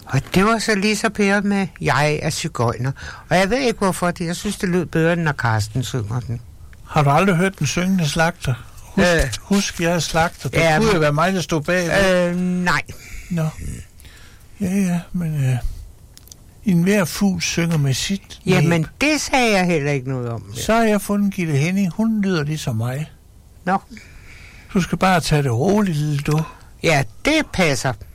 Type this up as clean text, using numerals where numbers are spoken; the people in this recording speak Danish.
Og det var så lige så pæret med Jeg er sigøjner. Og jeg ved ikke hvorfor det. Jeg synes, det lød bedre, end når Karsten synger den. Har du aldrig hørt den syngende slagter? Husk, jeg er slagter. Det kunne jo være mig, der stod bag. Nej. Nå. Ja, men en hver fugl synger med sit. Jamen, det sagde jeg heller ikke noget om. Så har jeg fundet Gitte Henning. Hun lyder ligesom mig. Nå. Du skal bare tage det roligt, lille du. Ja, det passer.